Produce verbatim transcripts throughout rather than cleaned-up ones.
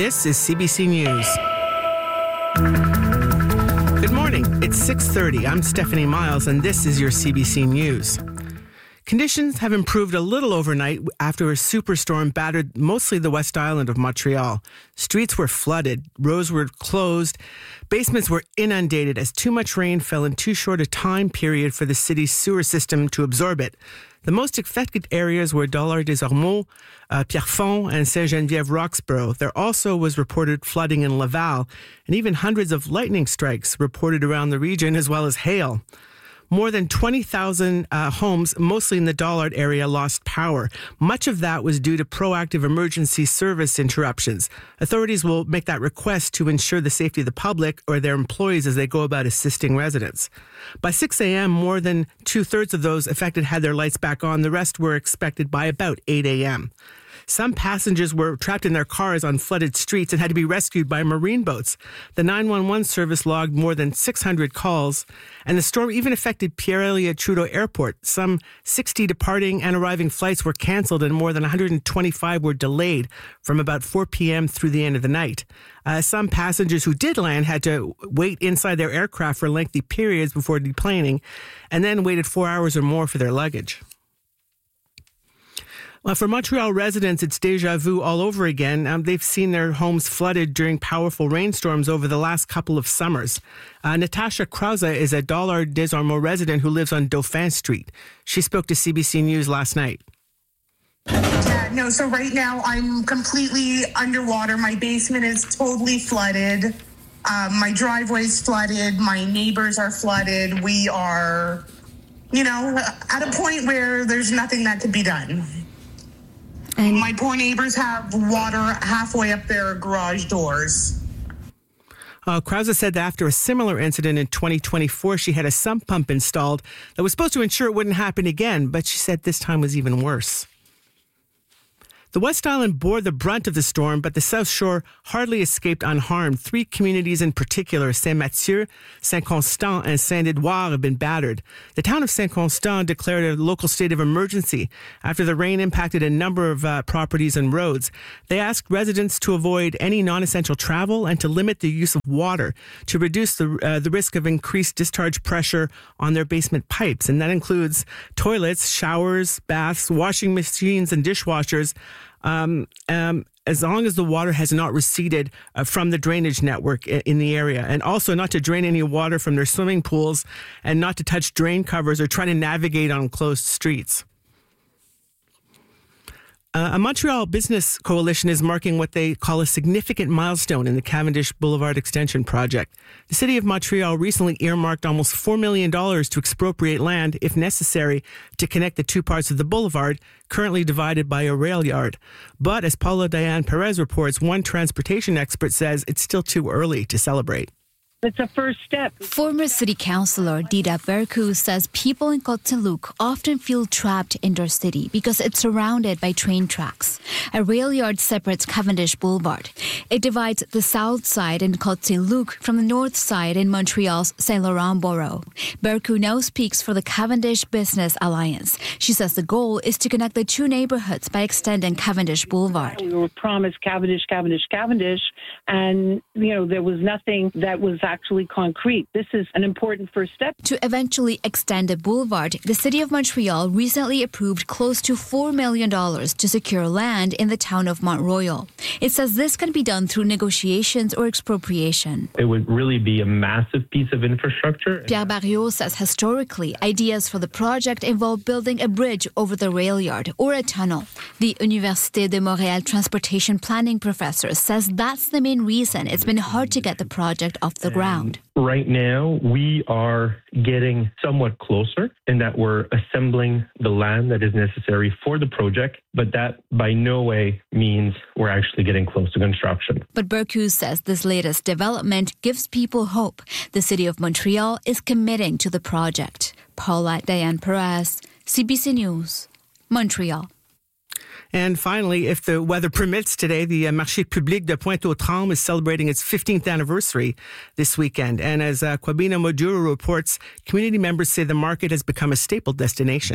This is C B C News. Good morning. It's six thirty. I'm Stephanie Miles, and this is your C B C News. Conditions have improved a little overnight after a superstorm battered mostly the West Island of Montreal. Streets were flooded, roads were closed, basements were inundated as too much rain fell in too short a time period for the city's sewer system to absorb it. The most affected areas were Dollard-des-Ormeaux, uh, Pierrefonds, and Saint-Geneviève-Roxborough. There also was reported flooding in Laval, and even hundreds of lightning strikes reported around the region, as well as hail. More than twenty thousand uh, homes, mostly in the Dollard area, lost power. Much of that was due to proactive emergency service interruptions. Authorities will make that request to ensure the safety of the public or their employees as they go about assisting residents. By six a.m., more than two-thirds of those affected had their lights back on. The rest were expected by about eight a.m. Some passengers were trapped in their cars on flooded streets and had to be rescued by marine boats. The nine one one service logged more than six hundred calls, and the storm even affected Pierre Elliott Trudeau Airport. Some sixty departing and arriving flights were canceled, and more than one hundred twenty-five were delayed from about four p.m. through the end of the night. Uh, some passengers who did land had to wait inside their aircraft for lengthy periods before deplaning, and then waited four hours or more for their luggage. Well, for Montreal residents, it's déjà vu all over again. Um, they've seen their homes flooded during powerful rainstorms over the last couple of summers. Uh, Natasha Krause is a Dollard-des-Ormeaux resident who lives on Dauphin Street. She spoke to C B C News last night. Yeah, no, so right now I'm completely underwater. My basement is totally flooded. Um, my driveway's flooded. My neighbors are flooded. We are, you know, at a point where there's nothing that could be done. And my poor neighbors have water halfway up their garage doors. Uh, Krause said that after a similar incident in twenty twenty-four, she had a sump pump installed that was supposed to ensure it wouldn't happen again, but she said this time was even worse. The West Island bore the brunt of the storm, but the South Shore hardly escaped unharmed. Three communities in particular, Saint-Mathieu, Saint-Constant, and Saint-Edouard, have been battered. The town of Saint-Constant declared a local state of emergency after the rain impacted a number of uh, properties and roads. They asked residents to avoid any non-essential travel and to limit the use of water to reduce the, uh, the risk of increased discharge pressure on their basement pipes. And that includes toilets, showers, baths, washing machines, and dishwashers. Um, um, as long as the water has not receded uh, from the drainage network in, in the area, and also not to drain any water from their swimming pools and not to touch drain covers or try to navigate on closed streets. Uh, a Montreal business coalition is marking what they call a significant milestone in the Cavendish Boulevard Extension project. The City of Montreal recently earmarked almost four million dollars to expropriate land, if necessary, to connect the two parts of the boulevard, currently divided by a rail yard. But as Paula Diane Perez reports, one transportation expert says it's still too early to celebrate. It's a first step. Former city councillor Dida Vercou says people in Côte-Saint-Luc often feel trapped in their city because it's surrounded by train tracks. A rail yard separates Cavendish Boulevard. It divides the south side in Côte-Saint-Luc from the north side in Montreal's Saint-Laurent borough. Vercou now speaks for the Cavendish Business Alliance. She says the goal is to connect the two neighbourhoods by extending Cavendish Boulevard. We were promised Cavendish, Cavendish, Cavendish, and, you know, there was nothing that was actually concrete. This is an important first step. To eventually extend the boulevard, the City of Montreal recently approved close to four million dollars to secure land in the town of Mont Royal. It says this can be done through negotiations or expropriation. It would really be a massive piece of infrastructure. Pierre Barriot says historically, ideas for the project involve building a bridge over the rail yard or a tunnel. The Université de Montréal transportation planning professor says that's the main reason it's been hard to get the project off the ground. Right now, we are getting somewhat closer in that we're assembling the land that is necessary for the project, but that by no way means we're actually getting close to construction. But Vercou says this latest development gives people hope. The City of Montreal is committing to the project. Paula Diane Perez, C B C News, Montreal. And finally, if the weather permits today, the Marché Public de Pointe-aux-Trembles is celebrating its fifteenth anniversary this weekend. And as uh, Kwabena Moduro reports, community members say the market has become a staple destination.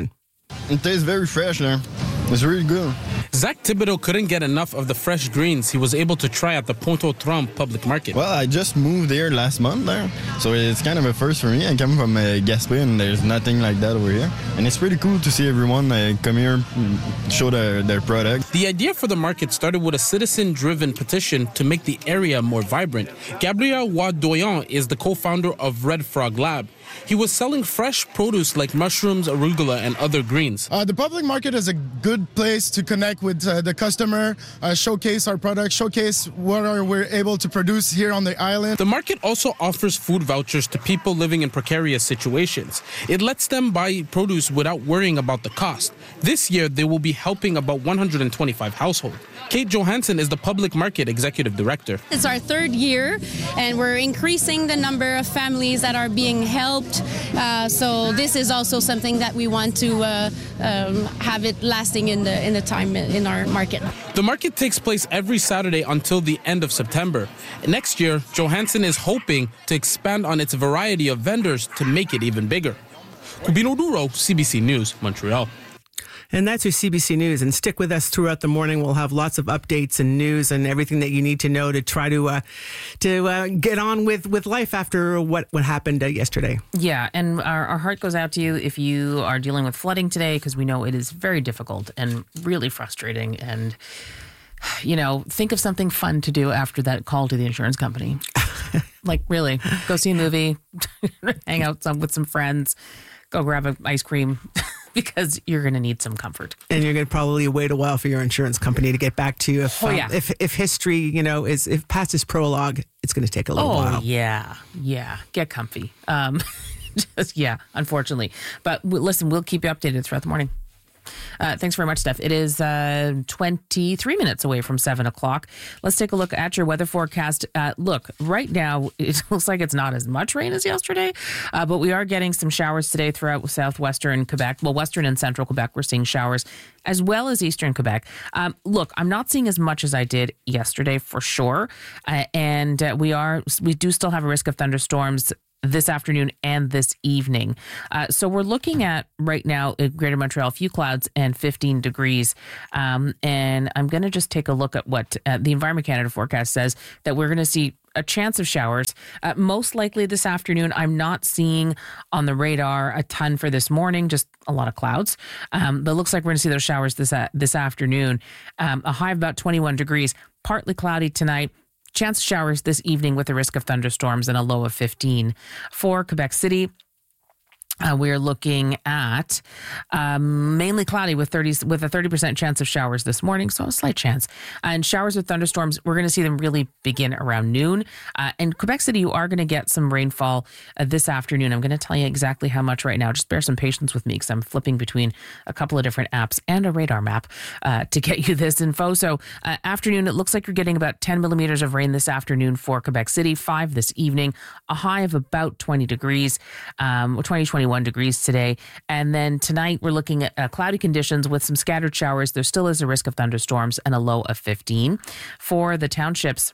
It tastes very fresh there. It's really good. Zach Thibodeau couldn't get enough of the fresh greens he was able to try at the Pointe-aux-Trembles public market. Well, I just moved there last month there, so it's kind of a first for me. I come from uh, Gaspé, and there's nothing like that over here. And it's pretty cool to see everyone uh, come here, show their, their product. The idea for the market started with a citizen-driven petition to make the area more vibrant. Gabriel Wadoyan is the co-founder of Red Frog Lab. He was selling fresh produce like mushrooms, arugula, and other greens. Uh, the public market is a good place to connect with uh, the customer, uh, showcase our products, showcase what are we're able to produce here on the island. The market also offers food vouchers to people living in precarious situations. It lets them buy produce without worrying about the cost. This year, they will be helping about one hundred twenty-five households. Kate Johansson is the Public Market Executive Director. It's our third year, and we're increasing the number of families that are being helped. Uh, so this is also something that we want to uh, um, have it lasting in the in the time in our market. The market takes place every Saturday until the end of September. Next year, Johansson is hoping to expand on its variety of vendors to make it even bigger. Cubino Duro, C B C News, Montreal. And that's your C B C News. And stick with us throughout the morning. We'll have lots of updates and news and everything that you need to know to try to uh, to uh, get on with, with life after what, what happened uh, yesterday. Yeah, and our, our heart goes out to you if you are dealing with flooding today, because we know it is very difficult and really frustrating. And, you know, think of something fun to do after that call to the insurance company. Like, really, go see a movie, hang out some, with some friends, go grab an ice cream. Because you're going to need some comfort. And you're going to probably wait a while for your insurance company to get back to you. If, oh, um, yeah. if, if history, you know, is if past is prologue, it's going to take a little oh, while. Oh, yeah. Yeah. Get comfy. Um, just, yeah, unfortunately. But w- listen, we'll keep you updated throughout the morning. Uh, thanks very much, Steph. It is uh, twenty-three minutes away from seven o'clock. Let's take a look at your weather forecast. Uh, look, right now, it looks like it's not as much rain as yesterday, uh, but we are getting some showers today throughout southwestern Quebec. Well, western and central Quebec, we're seeing showers, as well as eastern Quebec. Um, look, I'm not seeing as much as I did yesterday for sure, uh, and uh, we are we do still have a risk of thunderstorms this afternoon and this evening. Uh, so we're looking at right now in Greater Montreal, few clouds and fifteen degrees. Um, and I'm going to just take a look at what uh, the Environment Canada forecast says, that we're going to see a chance of showers. Uh, most likely this afternoon. I'm not seeing on the radar a ton for this morning, just a lot of clouds. Um, but it looks like we're going to see those showers this, uh, this afternoon. Um, a high of about twenty-one degrees, partly cloudy tonight. Chance of showers this evening with a risk of thunderstorms and a low of fifteen. For Quebec City, Uh, we're looking at um, mainly cloudy with thirty with a thirty percent chance of showers this morning, so a slight chance. And showers with thunderstorms, we're going to see them really begin around noon. Uh, in Quebec City, you are going to get some rainfall uh, this afternoon. I'm going to tell you exactly how much right now. Just bear some patience with me because I'm flipping between a couple of different apps and a radar map uh, to get you this info. So uh, afternoon, it looks like you're getting about ten millimeters of rain this afternoon for Quebec City, five this evening, a high of about twenty degrees, um, twenty, twenty-one degrees today. And then tonight we're looking at uh, cloudy conditions with some scattered showers. There still is a risk of thunderstorms and a low of fifteen. For the townships,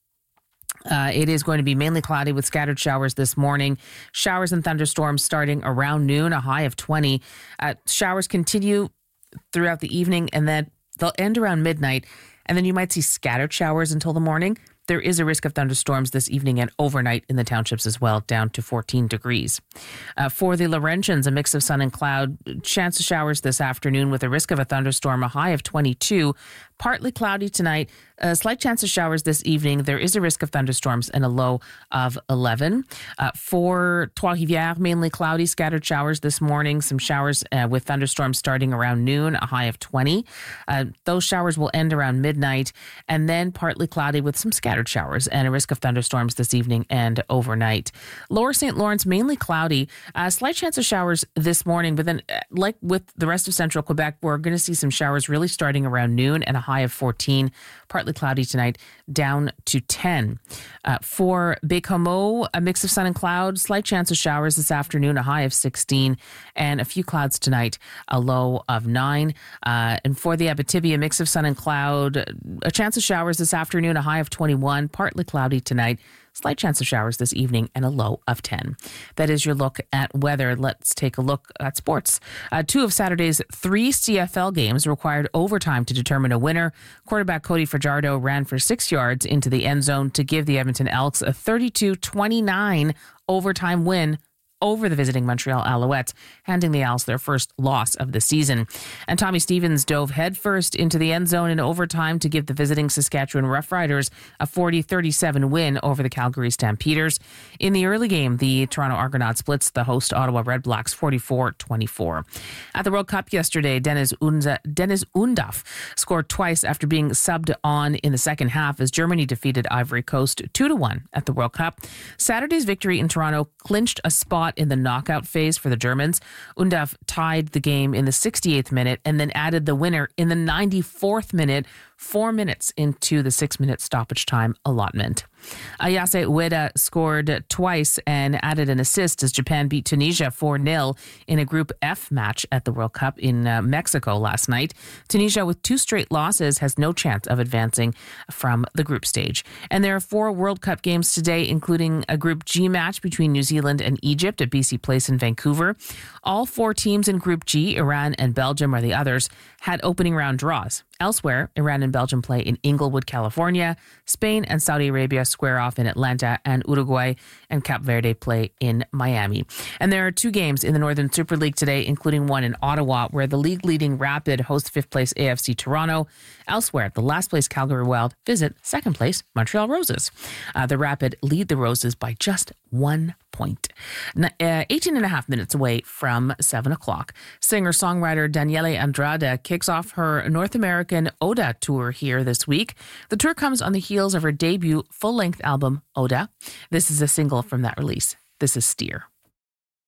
Uh, it is going to be mainly cloudy with scattered showers this morning. Showers and thunderstorms starting around noon, a high of twenty. Uh, showers continue throughout the evening, and then they'll end around midnight. And then you might see scattered showers until the morning. There is a risk of thunderstorms this evening and overnight in the townships as well, down to fourteen degrees. Uh, for the Laurentians, a mix of sun and cloud. Chance of showers this afternoon with a risk of a thunderstorm, a high of twenty-two. Partly cloudy tonight. A slight chance of showers this evening. There is a risk of thunderstorms and a low of eleven. Uh, for Trois-Rivières, mainly cloudy, scattered showers this morning. Some showers uh, with thunderstorms starting around noon, a high of twenty. Uh, those showers will end around midnight, and then partly cloudy with some scattered showers and a risk of thunderstorms this evening and overnight. Lower Saint Lawrence, mainly cloudy. A slight chance of showers this morning, but then uh, like with the rest of central Quebec, we're going to see some showers really starting around noon and a high of fourteen. Partly cloudy tonight, down to ten. Uh, for Baie-Comeau, a mix of sun and cloud, slight chance of showers this afternoon, a high of sixteen, and a few clouds tonight, a low of nine. Uh, and for the Abitibi, a mix of sun and cloud, a chance of showers this afternoon, a high of twenty-one, partly cloudy tonight, Slight chance of showers this evening and a low of ten. That is your look at weather. Let's take a look at sports. Uh, two of Saturday's three C F L games required overtime to determine a winner. Quarterback Cody Fajardo ran for six yards into the end zone to give the Edmonton Elks a thirty-two twenty-nine overtime win over the visiting Montreal Alouettes, handing the Owls their first loss of the season. And Tommy Stevens dove headfirst into the end zone in overtime to give the visiting Saskatchewan Roughriders a forty thirty-seven win over the Calgary Stampeders. In the early game, the Toronto Argonauts blitzed the host Ottawa Redblacks forty-four twenty-four. At the World Cup yesterday, Dennis Unza, Dennis Undav scored twice after being subbed on in the second half as Germany defeated Ivory Coast two to one at the World Cup. Saturday's victory in Toronto clinched a spot in the knockout phase for the Germans. Undav tied the game in the sixty-eighth minute and then added the winner in the ninety-fourth minute, four minutes into the six-minute stoppage time allotment. Ayase Ueda scored twice and added an assist as Japan beat Tunisia four nil in a Group F match at the World Cup in uh, Mexico last night. Tunisia, with two straight losses, has no chance of advancing from the group stage. And there are four World Cup games today, including a Group G match between New Zealand and Egypt at B C Place in Vancouver. All four teams in Group G, Iran and Belgium are the others, had opening round draws. Elsewhere, Iran and Belgium play in Inglewood, California. Spain and Saudi Arabia square off in Atlanta, and Uruguay and Cape Verde play in Miami. And there are two games in the Northern Super League today, including one in Ottawa, where the league-leading Rapid host fifth-place A F C Toronto. Elsewhere, the last-place Calgary Wild visit second-place Montreal Roses. Uh, the Rapid lead the Roses by just one point. Uh, eighteen and a half minutes away from seven o'clock. Singer-songwriter Daniele Andrade kicks off her North American Oda tour here this week. The tour comes on the heels of her debut full-length album, Oda. This is a single from that release. This is Steer.